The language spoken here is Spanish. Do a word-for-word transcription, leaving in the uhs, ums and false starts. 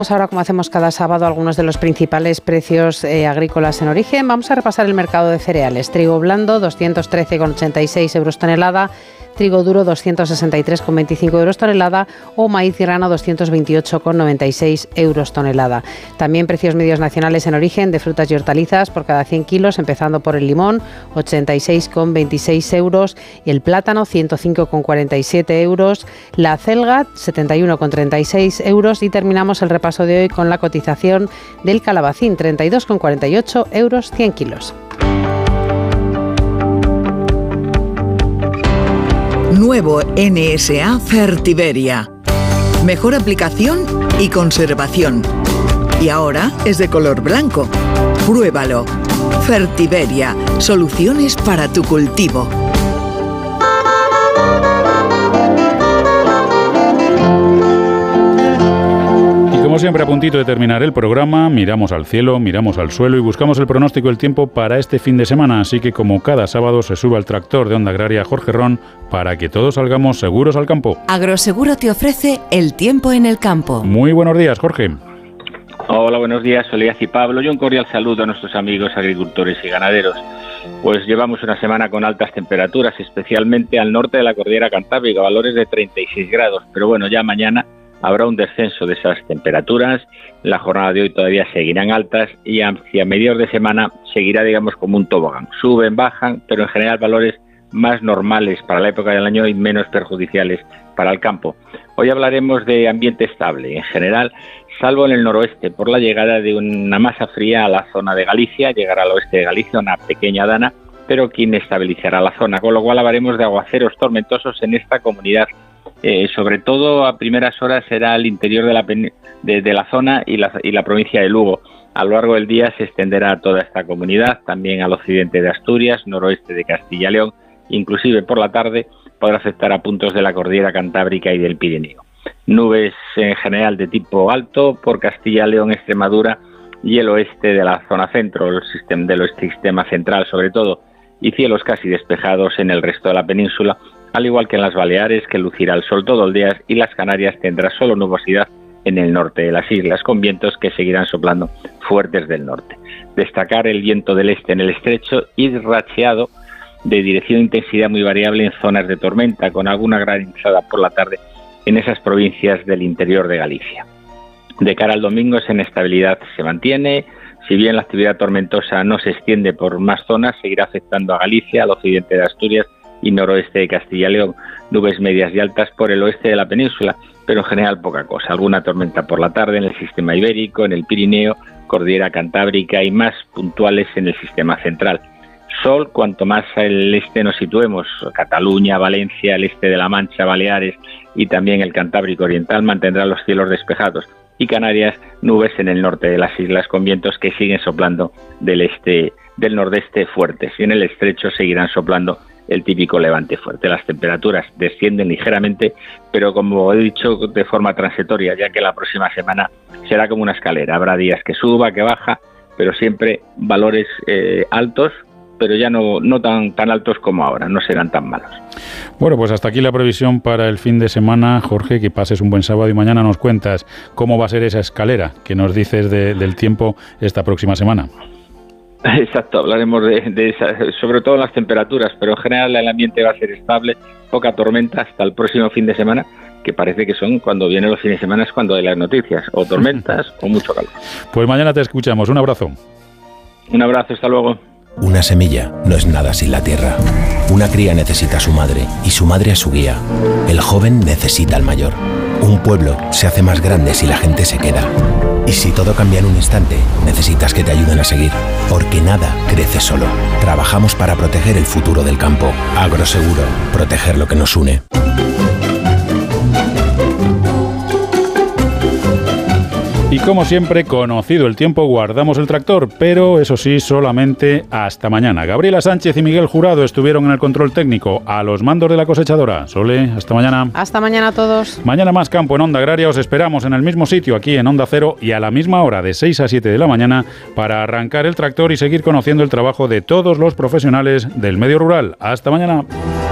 Ahora, como hacemos cada sábado, algunos de los principales precios eh, agrícolas en origen. Vamos a repasar el mercado de cereales. Trigo blando, doscientos trece con ochenta y seis euros tonelada. Trigo duro, doscientos sesenta y tres con veinticinco euros tonelada, o maíz grano, doscientos veintiocho con noventa y seis euros tonelada. También precios medios nacionales en origen de frutas y hortalizas por cada cien kilos, empezando por el limón, ochenta y seis con veintiséis euros, y el plátano, ciento cinco con cuarenta y siete euros, la acelga, setenta y uno con treinta y seis euros, y terminamos el repaso de hoy con la cotización del calabacín, treinta y dos con cuarenta y ocho euros cien kilos. Nuevo N S A Fertiberia. Mejor aplicación y conservación. Y ahora es de color blanco. Pruébalo. Fertiberia. Soluciones para tu cultivo. Como siempre, a puntito de terminar el programa, miramos al cielo, miramos al suelo y buscamos el pronóstico del tiempo para este fin de semana. Así que, como cada sábado, se sube al tractor de Onda Agraria Jorge Ron para que todos salgamos seguros al campo. Agroseguro te ofrece el tiempo en el campo. Muy buenos días, Jorge. Hola, buenos días, Soledad y Pablo. Y un cordial saludo a nuestros amigos agricultores y ganaderos. Pues llevamos una semana con altas temperaturas, especialmente al norte de la cordillera Cantábrica, valores de treinta y seis grados. Pero bueno, ya mañana habrá un descenso de esas temperaturas. La jornada de hoy todavía seguirán altas y hacia mediados de semana seguirá, digamos, como un tobogán. Suben, bajan, pero en general valores más normales para la época del año y menos perjudiciales para el campo. Hoy hablaremos de ambiente estable en general, salvo en el noroeste, por la llegada de una masa fría a la zona de Galicia. Llegará al oeste de Galicia una pequeña dana, pero que inestabilizará la zona, con lo cual hablaremos de aguaceros tormentosos en esta comunidad. Eh, sobre todo a primeras horas será el interior de la, de, de la zona y la, y la provincia de Lugo. A lo largo del día se extenderá a toda esta comunidad, también al occidente de Asturias, noroeste de Castilla y León, inclusive por la tarde podrá afectar a puntos de la cordillera Cantábrica y del Pirineo. Nubes en general de tipo alto por Castilla y León, Extremadura y el oeste de la zona centro, el sistema del sistema central sobre todo, y cielos casi despejados en el resto de la península, al igual que en las Baleares, que lucirá el sol todo el día, y las Canarias tendrá solo nubosidad en el norte de las islas, con vientos que seguirán soplando fuertes del norte. Destacar el viento del este en el estrecho y racheado de dirección e intensidad muy variable en zonas de tormenta, con alguna granizada por la tarde en esas provincias del interior de Galicia. De cara al domingo, esa inestabilidad se mantiene. Si bien la actividad tormentosa no se extiende por más zonas, seguirá afectando a Galicia, al occidente de Asturias y noroeste de Castilla y León. Nubes medias y altas por el oeste de la península, pero en general poca cosa. Alguna tormenta por la tarde en el sistema ibérico, en el Pirineo, cordillera Cantábrica y más puntuales en el sistema central. Sol, cuanto más al este nos situemos, Cataluña, Valencia, el este de la Mancha, Baleares y también el Cantábrico Oriental mantendrán los cielos despejados, y Canarias, nubes en el norte de las islas con vientos que siguen soplando del este, del nordeste fuertes, y en el estrecho seguirán soplando el típico levante fuerte. Las temperaturas descienden ligeramente, pero como he dicho, de forma transitoria, ya que la próxima semana será como una escalera. Habrá días que suba, que baja, pero siempre valores eh, altos, pero ya no, no tan, tan altos como ahora, no serán tan malos. Bueno, pues hasta aquí la previsión para el fin de semana. Jorge, que pases un buen sábado y mañana nos cuentas cómo va a ser esa escalera que nos dices de, del tiempo esta próxima semana. Exacto, hablaremos de, de esa, sobre todo las temperaturas, pero en general el ambiente va a ser estable, poca tormenta hasta el próximo fin de semana, que parece que son cuando vienen los fines de semana, es cuando hay las noticias, o tormentas o mucho calor. Pues mañana te escuchamos, un abrazo. Un abrazo, hasta luego. Una semilla no es nada sin la tierra. Una cría necesita a su madre y su madre a su guía. El joven necesita al mayor. Un pueblo se hace más grande si la gente se queda. Y si todo cambia en un instante, necesitas que te ayuden a seguir. Porque nada crece solo. Trabajamos para proteger el futuro del campo. Agroseguro. Proteger lo que nos une. Y como siempre, conocido el tiempo, guardamos el tractor, pero eso sí, solamente hasta mañana. Gabriela Sánchez y Miguel Jurado estuvieron en el control técnico, a los mandos de la cosechadora. Sole, hasta mañana. Hasta mañana a todos. Mañana más campo en Onda Agraria. Os esperamos en el mismo sitio, aquí en Onda Cero, y a la misma hora, de seis a siete de la mañana, para arrancar el tractor y seguir conociendo el trabajo de todos los profesionales del medio rural. Hasta mañana.